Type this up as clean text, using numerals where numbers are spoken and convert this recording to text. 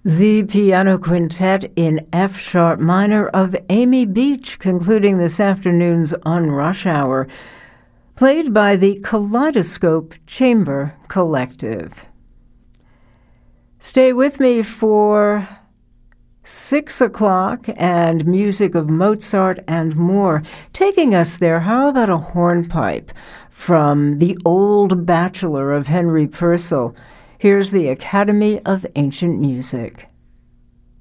The piano quintet in F sharp minor of Amy Beach, concluding this afternoon's On Rush Hour, played by the Kaleidoscope Chamber Collective. Stay with me for 6 o'clock and music of Mozart and more. Taking us there, how about a hornpipe from The Old Bachelor of Henry Purcell? Here's the Academy of Ancient Music.